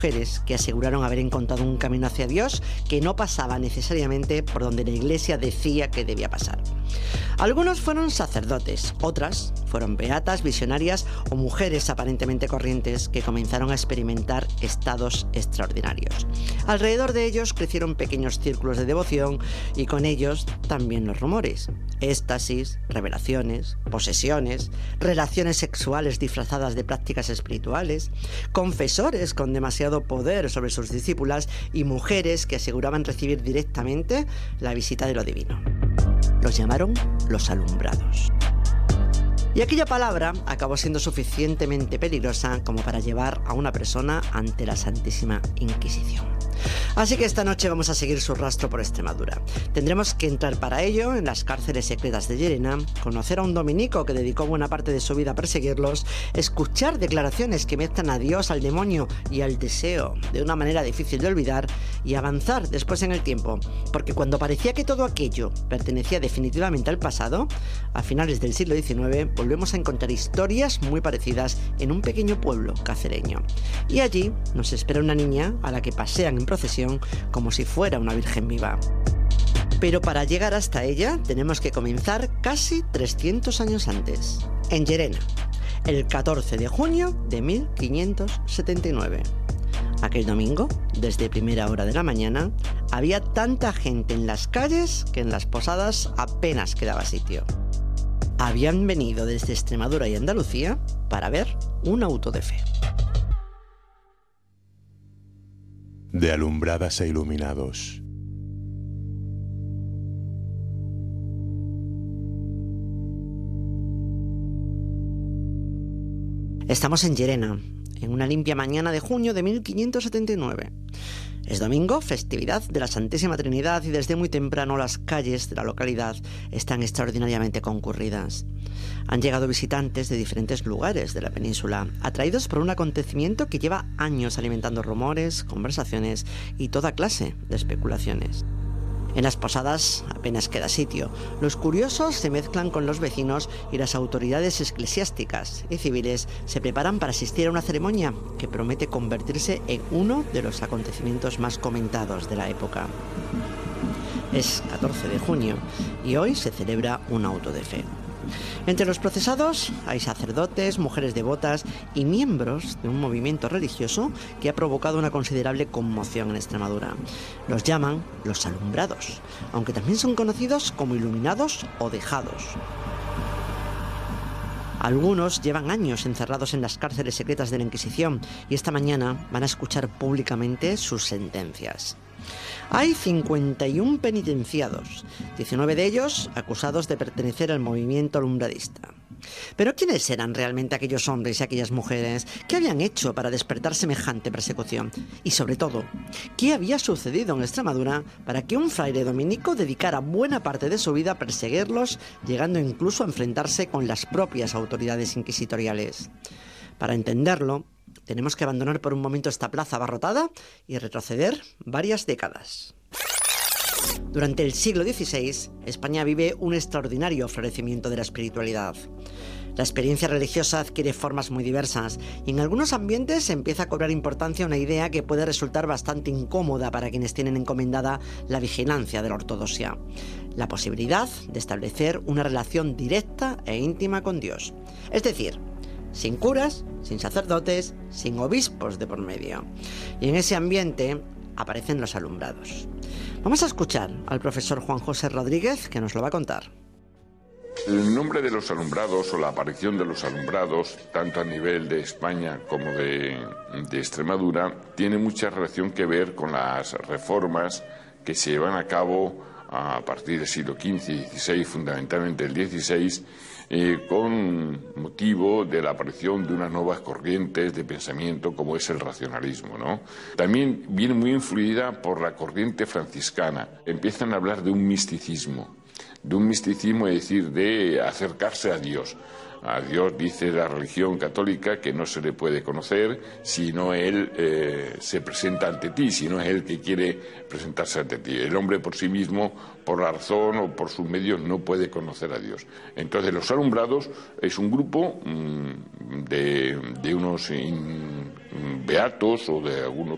mujeres que aseguraron haber encontrado un camino hacia Dios que no pasaba necesariamente por donde la Iglesia decía que debía pasar. Algunos fueron sacerdotes, otras fueron beatas, visionarias o mujeres aparentemente corrientes que comenzaron a experimentar estados extraordinarios. Alrededor de ellos crecieron pequeños círculos de devoción y con ellos también los rumores, éxtasis, revelaciones, posesiones, relaciones sexuales disfrazadas de prácticas espirituales, confesores con demasiado poder sobre sus discípulas y mujeres que aseguraban recibir directamente la visita de lo divino. Los llamaron los alumbrados. Y aquella palabra acabó siendo suficientemente peligrosa como para llevar a una persona ante la Santísima Inquisición. Así que esta noche vamos a seguir su rastro por Extremadura. Tendremos que entrar para ello en las cárceles secretas de Llerena, conocer a un dominico que dedicó buena parte de su vida a perseguirlos, escuchar declaraciones que mezclan a Dios, al demonio y al deseo de una manera difícil de olvidar y avanzar después en el tiempo, porque cuando parecía que todo aquello pertenecía definitivamente al pasado, a finales del siglo XIX volvemos a encontrar historias muy parecidas en un pequeño pueblo cacereño. Y allí nos espera una niña a la que pasean en procesión como si fuera una virgen viva. Pero para llegar hasta ella tenemos que comenzar casi 300 años antes, en Llerena, el 14 de junio de 1579. Aquel domingo, desde primera hora de la mañana, había tanta gente en las calles que en las posadas apenas quedaba sitio. Habían venido desde Extremadura y Andalucía para ver un auto de fe. De alumbradas e iluminados. Estamos en Llerena, en una limpia mañana de junio de 1579. Es domingo, festividad de la Santísima Trinidad, y desde muy temprano las calles de la localidad están extraordinariamente concurridas. Han llegado visitantes de diferentes lugares de la península, atraídos por un acontecimiento que lleva años alimentando rumores, conversaciones y toda clase de especulaciones. En las posadas apenas queda sitio. Los curiosos se mezclan con los vecinos y las autoridades eclesiásticas y civiles se preparan para asistir a una ceremonia que promete convertirse en uno de los acontecimientos más comentados de la época. Es 14 de junio y hoy se celebra un auto de fe. Entre los procesados hay sacerdotes, mujeres devotas y miembros de un movimiento religioso que ha provocado una considerable conmoción en Extremadura. Los llaman los alumbrados, aunque también son conocidos como iluminados o dejados. Algunos llevan años encerrados en las cárceles secretas de la Inquisición y esta mañana van a escuchar públicamente sus sentencias. Hay 51 penitenciados, 19 de ellos acusados de pertenecer al movimiento alumbradista. Pero ¿quiénes eran realmente aquellos hombres y aquellas mujeres? ¿Qué habían hecho para despertar semejante persecución? Y sobre todo, ¿qué había sucedido en Extremadura para que un fraile dominico dedicara buena parte de su vida a perseguirlos, llegando incluso a enfrentarse con las propias autoridades inquisitoriales? Para entenderlo, tenemos que abandonar por un momento esta plaza abarrotada y retroceder varias décadas. Durante el siglo XVI, España vive un extraordinario florecimiento de la espiritualidad. La experiencia religiosa adquiere formas muy diversas y en algunos ambientes empieza a cobrar importancia una idea que puede resultar bastante incómoda para quienes tienen encomendada la vigilancia de la ortodoxia: la posibilidad de establecer una relación directa e íntima con Dios. Es decir, sin curas, sin sacerdotes, sin obispos de por medio. Y en ese ambiente aparecen los alumbrados. Vamos a escuchar al profesor Juan José Rodríguez, que nos lo va a contar. El nombre de los alumbrados o la aparición de los alumbrados, tanto a nivel de España como de Extremadura, tiene mucha relación que ver con las reformas que se llevan a cabo a partir del siglo XV y XVI, fundamentalmente el XVI, con motivo de la aparición de unas nuevas corrientes de pensamiento como es el racionalismo, ¿no? También viene muy influida por la corriente franciscana. Empiezan a hablar de un misticismo, es decir, de acercarse a Dios. A Dios, dice la religión católica, que no se le puede conocer si no Él se presenta ante ti, si no es Él que quiere presentarse ante ti. El hombre por sí mismo, por la razón o por sus medios, no puede conocer a Dios. Entonces los alumbrados es un grupo de unos beatos o de algunos